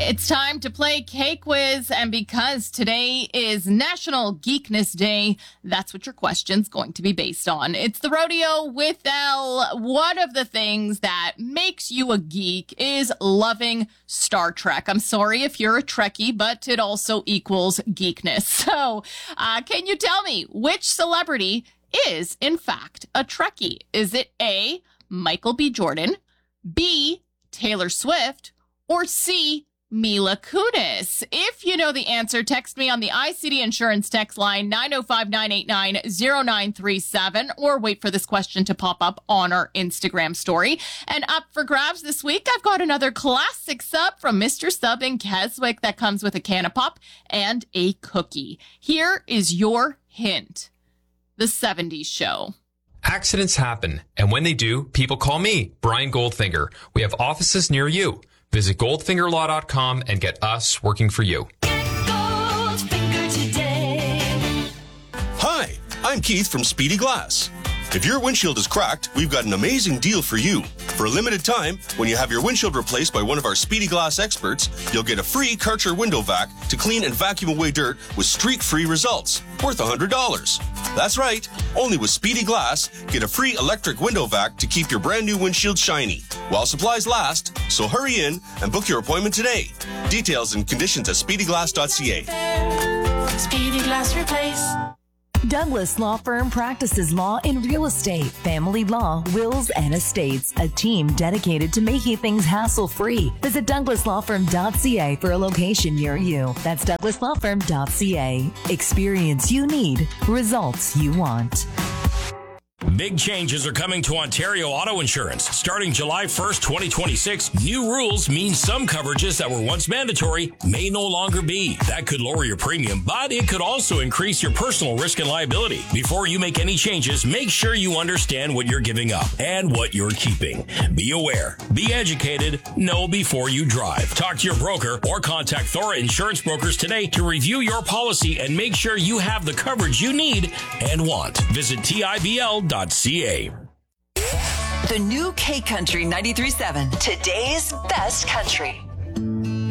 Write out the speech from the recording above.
It's time to play K-Quiz, and because today is National Geekness Day, that's what your question's going to be based on. It's the Rodeo with Elle. One of the things that makes you a geek is loving Star Trek. I'm sorry if you're a Trekkie, but it also equals geekness. So, can you tell me which celebrity is, in fact, a Trekkie? Is it A, Michael B. Jordan, B, Taylor Swift, or C, Mila Kunis? If you know the answer, text me on the ICD Insurance text line 905-989-0937, or wait for this question to pop up on our Instagram story. And up for grabs this week, I've got another classic sub from Mr. Sub in Keswick that comes with a can of pop and a cookie. Here is your hint. The 70s Show. Accidents happen, and when they do, people call me, Brian Goldfinger. We have offices near you. Visit goldfingerlaw.com and get us working for you. Get Goldfinger today. Hi, I'm Keith from Speedy Glass. If your windshield is cracked, we've got an amazing deal for you. For a limited time, when you have your windshield replaced by one of our Speedy Glass experts, you'll get a free Karcher window vac to clean and vacuum away dirt with streak-free results, worth $100. That's right, only with Speedy Glass, get a free electric window vac to keep your brand new windshield shiny, while supplies last, so hurry in and book your appointment today. Details and conditions at speedyglass.ca. Speedy Glass Replace. Douglas Law Firm practices law in real estate, family law, wills, and estates. A team dedicated to making things hassle-free. Visit douglaslawfirm.ca for a location near you. That's douglaslawfirm.ca. Experience you need. Results you want. Big changes are coming to Ontario Auto Insurance. Starting July 1st, 2026, new rules mean some coverages that were once mandatory may no longer be. That could lower your premium, but it could also increase your personal risk and liability. Before you make any changes, make sure you understand what you're giving up and what you're keeping. Be aware, be educated, know before you drive. Talk to your broker or contact Thora Insurance Brokers today to review your policy and make sure you have the coverage you need and want. Visit TIBL.ca. The new K Country 93.7, today's best country.